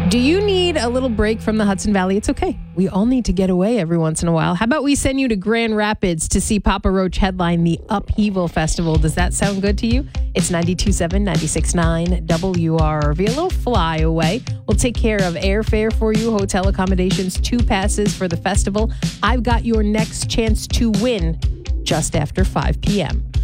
Do you need a little break from the Hudson Valley? It's okay. We all need to get away every once in a while. How about we send you to Grand Rapids to see Papa Roach headline the Upheaval Festival? Does that sound good to you? It's 92.7, 96.9 WRV. A little fly away. We'll take care of airfare for you, hotel accommodations, 2 passes for the festival. I've got your next chance to win just after 5 p.m.